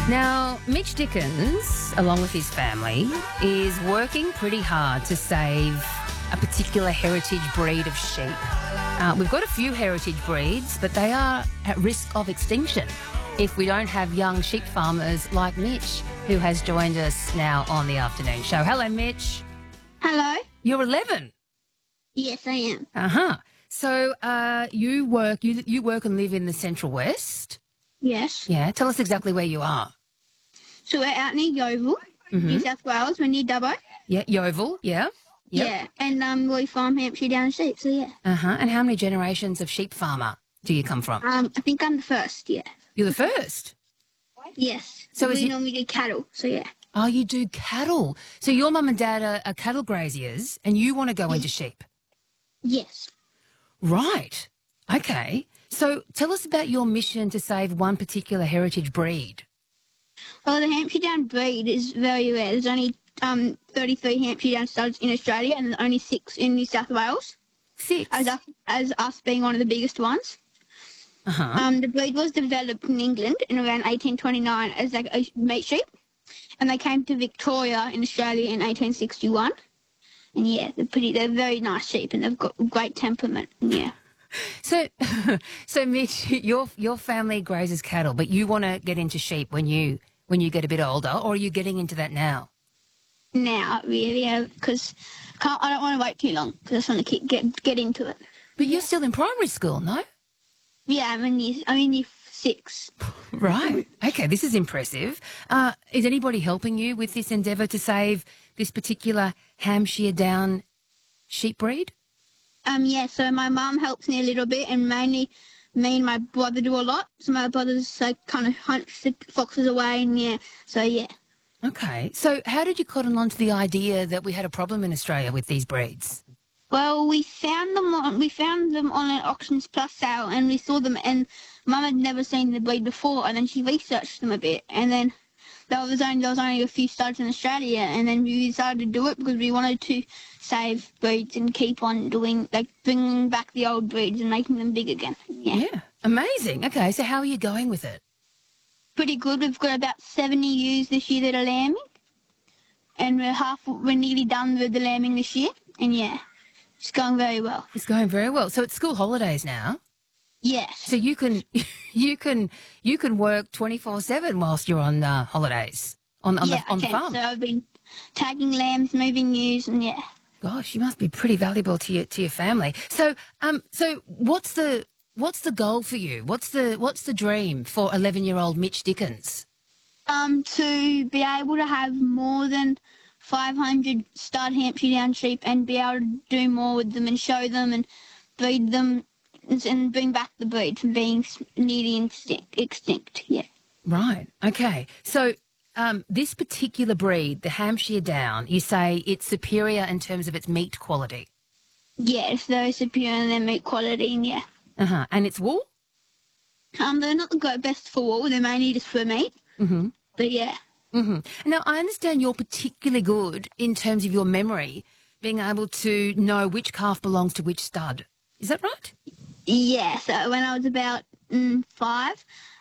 Now, Mitch Dickens, along with his family, is working pretty hard to save a particular heritage breed of sheep. We've got a few heritage breeds, but they are at risk of extinction if we don't have young sheep farmers like Mitch, who has joined us now on the afternoon show. Hello, Mitch. Hello. You're 11. Yes, I am. Uh-huh. So you work and live in the Central West? Yes. Yeah. Tell us exactly where you are. So we're out near Yeovil, New South Wales. We're near Dubbo. Yeah, Yeovil, yeah. Yep. Yeah, and we farm Hampshire Down sheep. So yeah. Uh-huh. And how many generations of sheep farmer do you come from? I think I'm the first. Yeah. You're the first? Yes. So we is it- normally do cattle. So yeah. Oh, you do cattle. So your mum and dad are cattle graziers and you want to go into sheep? Yes. Right. Okay. So tell us about your mission to save one particular heritage breed. Well, the Hampshire Down breed is very rare. There's only 33 Hampshire Down studs in Australia, and there's only 6 in New South Wales. 6? As us being one of the biggest ones. Uh-huh. The breed was developed in England in around 1829 as like a meat sheep, and they came to Victoria in Australia in 1861. And yeah, they're very nice sheep, and they've got great temperament. And yeah. So, so Mitch, your family grazes cattle, but you want to get into sheep when you get a bit older, or are you getting into that now? Now, really, because I don't want to wait too long, because I just want to get into it. But you're still in primary school, no? Yeah, I'm in year 6. Right. Okay, this is impressive. Is anybody helping you with this endeavour to save this particular Hampshire Down sheep breed? Yeah, so my mum helps me a little bit, and mainly me and my brother do a lot. So my brother's like kind of hunts the foxes away, and yeah, so yeah. Okay. So how did you cotton on to the idea that we had a problem in Australia with these breeds? Well, we found them on an Auctions Plus sale, and we saw them, and Mum had never seen the breed before, and then she researched them a bit, and then there was only a few studs in Australia, and then we decided to do it because we wanted to save breeds and keep on doing, like, bringing back the old breeds and making them big again. Yeah. Amazing. Okay, so how are you going with it? Pretty good. We've got about 70 ewes this year that are lambing, and we're nearly done with the lambing this year, and yeah, it's going very well. It's going very well. So it's school holidays now. Yes. So you can work 24/7 whilst you're on holidays on the farm. So I've been tagging lambs, moving ewes, and yeah. Gosh, you must be pretty valuable to your family. So what's the goal for you? What's the dream for 11-year-old Mitch Dickens? To be able to have more than 500 stud Hampshire Down sheep and be able to do more with them and show them and breed them and bring back the breed from being nearly extinct. Yeah. Right. Okay. So this particular breed, the Hampshire Down, you say it's superior in terms of its meat quality. Yeah, it's very superior in their meat quality, and yeah. Uh-huh. And its wool? They're not the best for wool. They're mainly just for meat. Mm-hmm. But yeah. Mm-hmm. Now, I understand you're particularly good in terms of your memory, being able to know which calf belongs to which stud. Is that right? Yeah, so when I was about 5,